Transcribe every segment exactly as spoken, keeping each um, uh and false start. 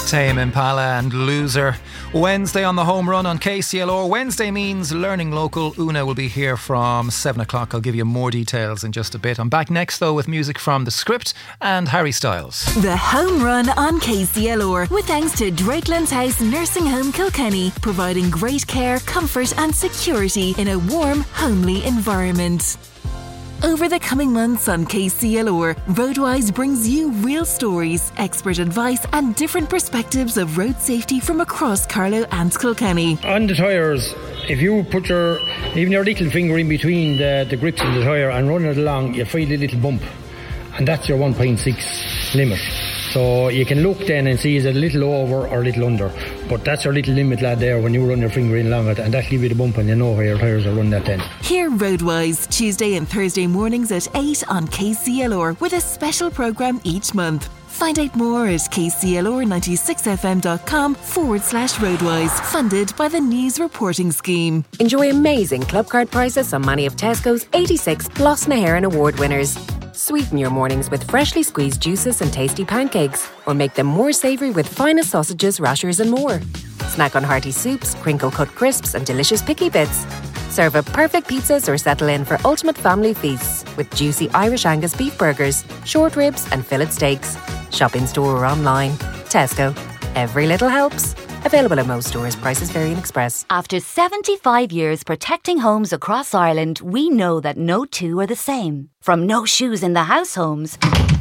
Tame Impala and Loser. Wednesday on the home run on K C L R. Wednesday means learning local. Una will be here from seven o'clock. I'll give you more details in just a bit. I'm back next though with music from The Script and Harry Styles. The home run on K C L R with thanks to Drakelands House Nursing Home Kilkenny, providing great care, comfort and security in a warm, homely environment. Over the coming months on K C L R, Roadwise brings you real stories, expert advice and different perspectives of road safety from across Carlow and Kilkenny. On the tyres, if you put your, even your little finger in between the, the grips of the tyre and run it along, you feel a little bump. And that's your one point six limit. So you can look then and see is it a little over or a little under. But that's your little limit, lad, there when you run your finger in along it, and that'll give you the bump and you know where your tyres are running at then. Hear Roadwise Tuesday and Thursday mornings at eight on K C L R with a special programme each month. Find out more at kclr96fm.com forward slash Roadwise, funded by the News Reporting Scheme. Enjoy amazing club card prices on many of Tesco's eighty-six Gloss na HÉireann award winners. Sweeten your mornings with freshly squeezed juices and tasty pancakes, or make them more savoury with finest sausages, rashers and more. Snack on hearty soups, crinkle-cut crisps and delicious picky bits. Serve up perfect pizzas or settle in for ultimate family feasts with juicy Irish Angus beef burgers, short ribs and fillet steaks. Shop in store or online. Tesco. Every little helps. Available at most stores. Prices vary in Express. After seventy-five years protecting homes across Ireland, we know that no two are the same. From no shoes in the house homes,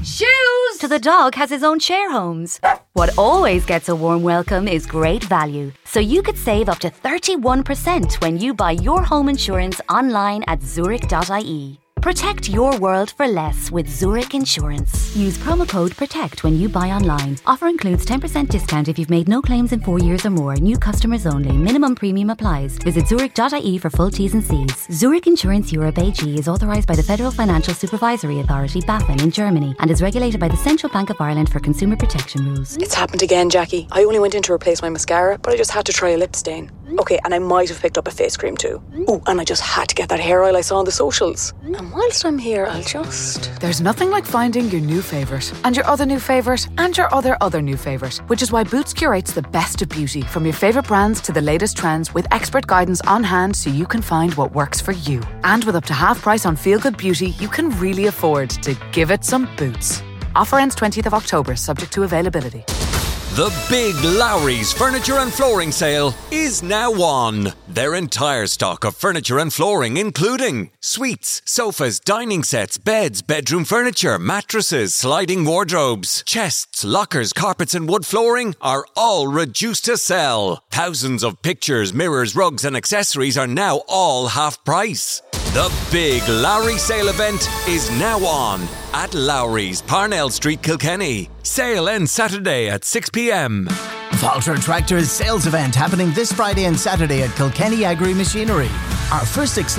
shoes, to the dog has his own share homes. What always gets a warm welcome is great value. So you could save up to thirty-one percent when you buy your home insurance online at zurich dot I E. Protect your world for less with Zurich Insurance. Use promo code PROTECT when you buy online. Offer includes ten percent discount if you've made no claims in four years or more. New customers only. Minimum premium applies. Visit zurich dot I E for full T's and C's. Zurich Insurance Europe A G is authorised by the Federal Financial Supervisory Authority, BaFin, in Germany and is regulated by the Central Bank of Ireland for consumer protection rules. It's happened again, Jackie. I only went in to replace my mascara, but I just had to try a lip stain. Okay, and I might have picked up a face cream too. Oh, and I just had to get that hair oil I saw on the socials. And whilst I'm here, I'll just... There's nothing like finding your new favourite, and your other new favourite, and your other other new favourite, which is why Boots curates the best of beauty, from your favourite brands to the latest trends, with expert guidance on hand so you can find what works for you. And with up to half price on Feel Good Beauty, you can really afford to give it some Boots. Offer ends twentieth of October, subject to availability. The big Lowry's Furniture and Flooring Sale is now on. Their entire stock of furniture and flooring, including suites, sofas, dining sets, beds, bedroom furniture, mattresses, sliding wardrobes, chests, lockers, carpets and wood flooring, are all reduced to sell. Thousands of pictures, mirrors, rugs and accessories are now all half price. The big Lowry sale event is now on at Lowry's, Parnell Street, Kilkenny. Sale ends Saturday at six p.m. Valtra Tractor's sales event happening this Friday and Saturday at Kilkenny Agri Machinery. Our first six